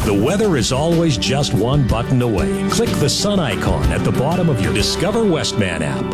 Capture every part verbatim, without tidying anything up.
The weather is always just one button away. Click the sun icon at the bottom of your Discover Westman app.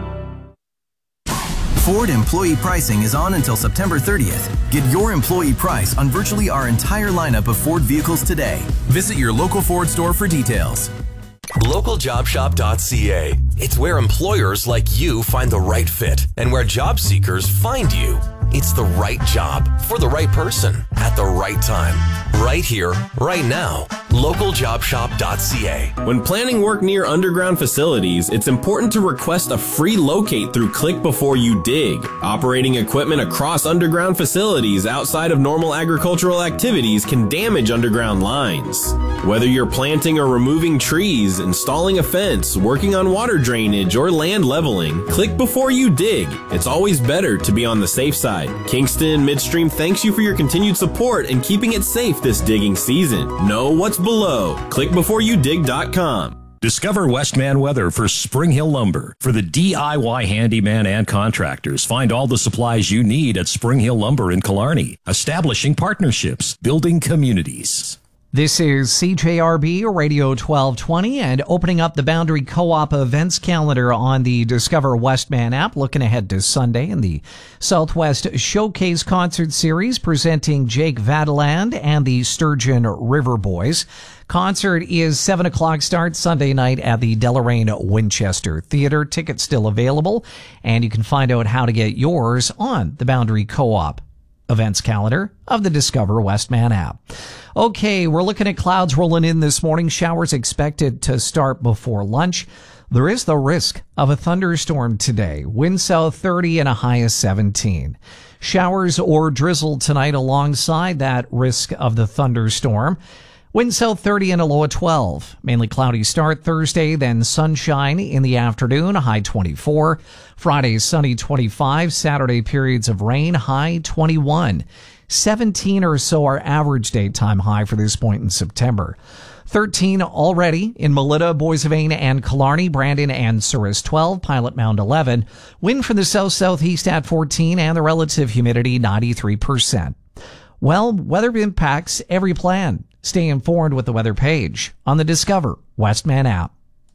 Ford employee pricing is on until September thirtieth. Get your employee price on virtually our entire lineup of Ford vehicles today. Visit your local Ford store for details. local job shop dot c a. It's where employers like you find the right fit and where job seekers find you. It's the right job for the right person at the right time. Right here, right now. local job shop dot c a. When planning work near underground facilities, it's important to request a free locate through Click Before You Dig. Operating equipment across underground facilities outside of normal agricultural activities can damage underground lines. Whether you're planting or removing trees, installing a fence, working on water drainage, or land leveling, click before you dig. It's always better to be on the safe side. Kingston Midstream thanks you for your continued support and keeping it safe this digging season. Know what's below. click before you dig dot com. Discover Westman Weather for Spring Hill Lumber. For the D I Y handyman and contractors, find all the supplies you need at Spring Hill Lumber in Killarney. Establishing partnerships, building communities. This is C J R B Radio twelve twenty and opening up the Boundary Co-op events calendar on the Discover Westman app. Looking ahead to Sunday in the Southwest Showcase Concert Series presenting Jake Vadaland and the Sturgeon River Boys. Concert is seven o'clock start Sunday night at the Deloraine Winchester Theater. Tickets still available, and you can find out how to get yours on the Boundary Co-op events calendar of the Discover Westman app. Okay, we're looking at clouds rolling in this morning. Showers expected to start before lunch. There is the risk of a thunderstorm today. Wind south thirty and a high of seventeen. Showers or drizzle tonight alongside that risk of the thunderstorm. Wind south thirty and a low of twelve. Mainly cloudy start Thursday, then sunshine in the afternoon, a high twenty-four. Friday, sunny twenty-five. Saturday, periods of rain, high twenty-one. seventeen or so our average daytime high for this point in September. thirteen already in Melita, Boissevain, and Killarney, Brandon, and Souris twelve, Pilot Mound eleven. Wind from the south-southeast at fourteen, and the relative humidity ninety-three percent. Well, weather impacts every plan. Stay informed with the weather page on the Discover Westman app.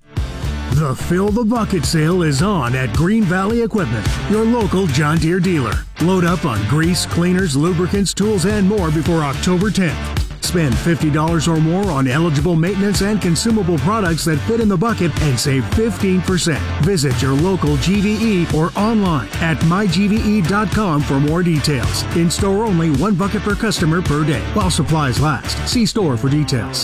The Fill the Bucket sale is on at Green Valley Equipment, your local John Deere dealer. Load up on grease, cleaners, lubricants, tools, and more before October tenth. Spend fifty dollars or more on eligible maintenance and consumable products that fit in the bucket and save fifteen percent. Visit your local G V E or online at my G V E dot com for more details. In store only, one bucket per customer per day while supplies last. See store for details.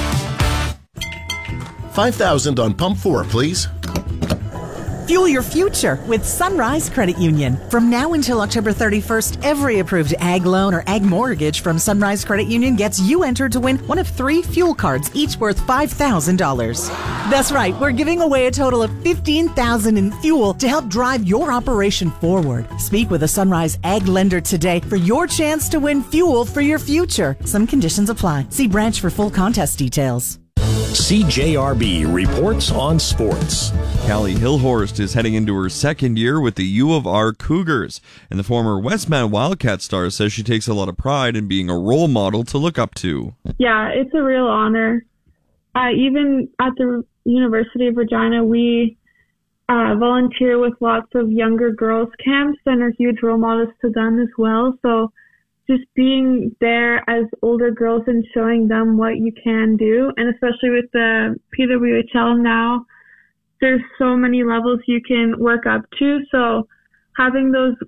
five thousand on pump four, please. Fuel your future with Sunrise Credit Union. From now until October thirty-first, every approved ag loan or ag mortgage from Sunrise Credit Union gets you entered to win one of three fuel cards, each worth five thousand dollars. That's right, we're giving away a total of fifteen thousand dollars in fuel to help drive your operation forward. Speak with a Sunrise Ag lender today for your chance to win fuel for your future. Some conditions apply. See branch for full contest details. C J R B reports on sports. Callie Hillhorst is heading into her second year with the U of R Cougars, and the former Westman Wildcat star says she takes a lot of pride in being a role model to look up to. Yeah, it's a real honor. Uh, even at the University of Regina, we uh, volunteer with lots of younger girls camps and are huge role models to them as well. So just being there as older girls and showing them what you can do, and especially with the P W H L now, there's so many levels you can work up to. So having those